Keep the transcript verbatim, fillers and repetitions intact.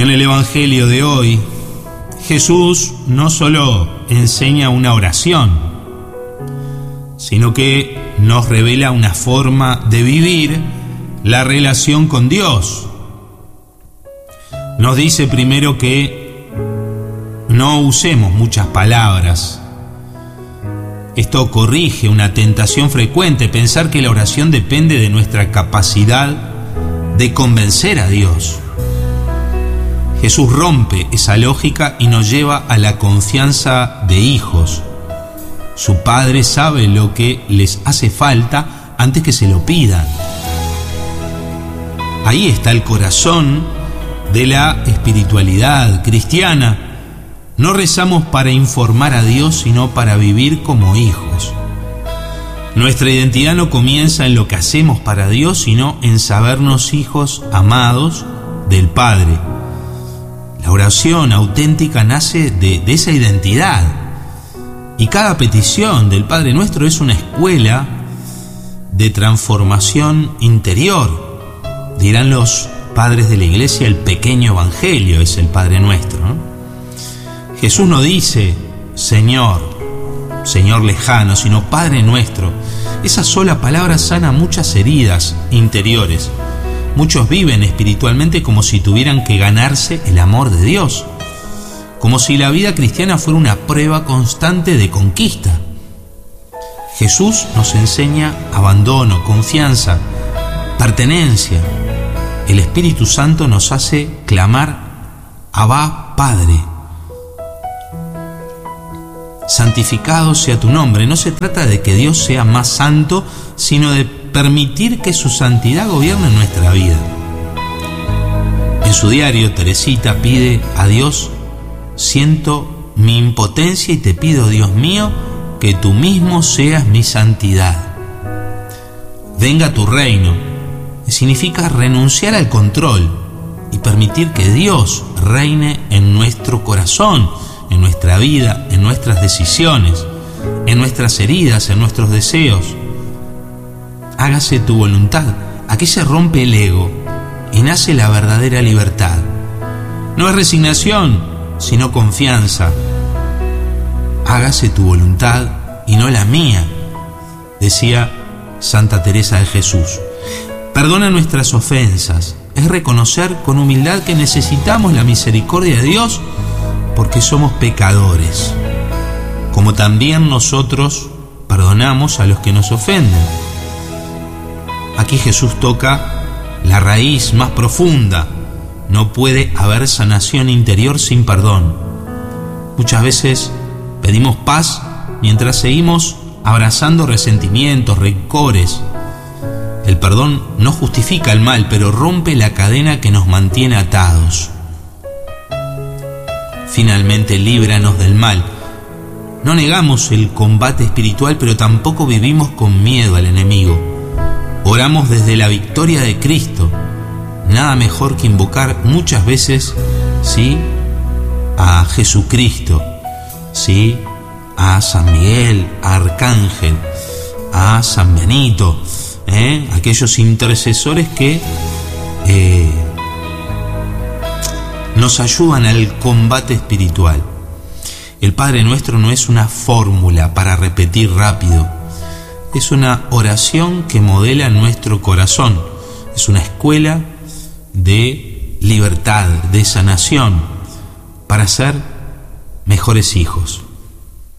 En el Evangelio de hoy, Jesús no solo enseña una oración, sino que nos revela una forma de vivir la relación con Dios. Nos dice primero que no usemos muchas palabras. Esto corrige una tentación frecuente, pensar que la oración depende de nuestra capacidad de convencer a Dios. Jesús rompe esa lógica y nos lleva a la confianza de hijos. Su Padre sabe lo que les hace falta antes que se lo pidan. Ahí está el corazón de la espiritualidad cristiana. No rezamos para informar a Dios, sino para vivir como hijos. Nuestra identidad no comienza en lo que hacemos para Dios, sino en sabernos hijos amados del Padre. La oración auténtica nace de, de esa identidad. Y cada petición del Padre Nuestro es una escuela de transformación interior. Dirán los padres de la Iglesia, el pequeño evangelio es el Padre Nuestro, ¿no? Jesús no dice Señor, Señor lejano, sino Padre Nuestro. Esa sola palabra sana muchas heridas interiores. Muchos viven espiritualmente como si tuvieran que ganarse el amor de Dios, como si la vida cristiana fuera una prueba constante de conquista. Jesús nos enseña abandono, confianza, pertenencia. El Espíritu Santo nos hace clamar Abba, Padre. Santificado sea tu nombre. No se trata de que Dios sea más santo, sino de permitir que su santidad gobierne nuestra vida. En su diario, Teresita pide a Dios: siento mi impotencia y te pido, Dios mío, que tú mismo seas mi santidad. Venga tu reino. Significa renunciar al control y permitir que Dios reine en nuestro corazón, en nuestra vida, en nuestras decisiones, en nuestras heridas, en nuestros deseos. Hágase tu voluntad. Aquí se rompe el ego y nace la verdadera libertad. No es resignación, sino confianza. Hágase tu voluntad y no la mía, decía Santa Teresa de Jesús. Perdona nuestras ofensas. Es reconocer con humildad que necesitamos la misericordia de Dios porque somos pecadores, como también nosotros perdonamos a los que nos ofenden. Aquí Jesús toca la raíz más profunda. No puede haber sanación interior sin perdón. Muchas veces pedimos paz mientras seguimos abrazando resentimientos, rencores. El perdón no justifica el mal, pero rompe la cadena que nos mantiene atados. Finalmente, líbranos del mal. No negamos el combate espiritual, pero tampoco vivimos con miedo al enemigo. Oramos desde la victoria de Cristo. Nada mejor que invocar muchas veces, ¿sí?, a Jesucristo, ¿sí?, a San Miguel, a Arcángel, a San Benito, ¿eh? aquellos intercesores que eh, nos ayudan al combate espiritual. El Padre Nuestro no es una fórmula para repetir rápido. Es una oración que modela nuestro corazón. Es una escuela de libertad, de sanación, para ser mejores hijos.